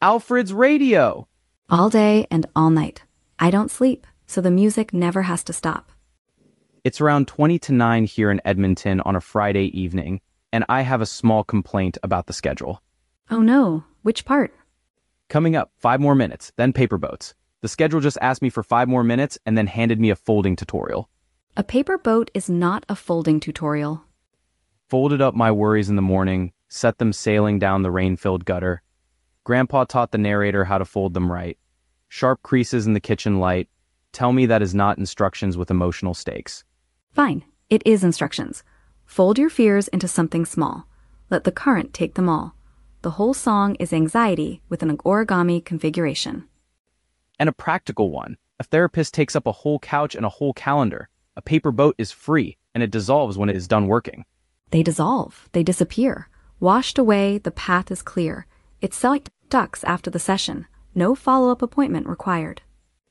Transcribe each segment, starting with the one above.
Alfred's radio! All day and all night. I don't sleep, so the music never has to stop. It's around 20 to 9 here in Edmonton on a Friday evening, and I have a small complaint about the schedule. Oh no, which part? Coming up, 5 more minutes, then paper boats. The schedule just asked me for 5 more minutes and then handed me a folding tutorial. A paper boat is not a folding tutorial. Folded up my worries in the morning, set them sailing down the rain-filled gutter. Grandpa taught the narrator how to fold them right. Sharp creases in the kitchen light. Tell me that is not instructions with emotional stakes. Fine, it is instructions. Fold your fears into something small. Let the current take them all. The whole song is anxiety with an origami configuration. And a practical one. A therapist takes up a whole couch and a whole calendar. A paper boat is free, and it dissolves when it is done working. They dissolve. They disappear. Washed away, the path is clear. It's like ducks after the session. No follow-up appointment required.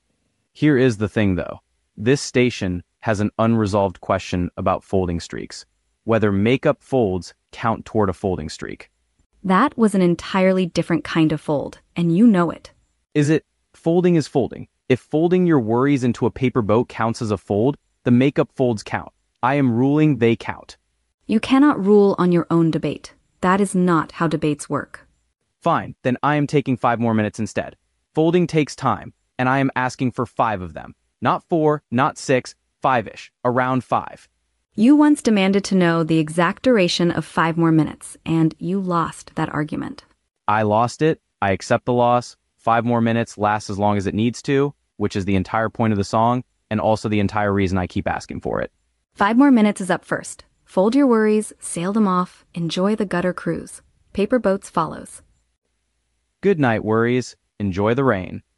Here is the thing, though. This station has an unresolved question about folding streaks. Whether makeup folds count toward a folding streak. That was an entirely different kind of fold, and you know it. Is it? Folding is folding. If folding your worries into a paper boat counts as a fold, the makeup folds count. I am ruling they count. You cannot rule on your own debate. That is not how debates work. Fine, then I am taking 5 more minutes instead. Folding takes time, and I am asking for 5 of them. Not 4, not 6, 5-ish, around 5. You once demanded to know the exact duration of 5 more minutes, and you lost that argument. I lost it. I accept the loss. 5 more minutes lasts as long as it needs to, which is the entire point of the song, and also the entire reason I keep asking for it. 5 more minutes is up first. Fold your worries, sail them off, enjoy the gutter cruise. Paper boats follows. Good night, worries. Enjoy the rain.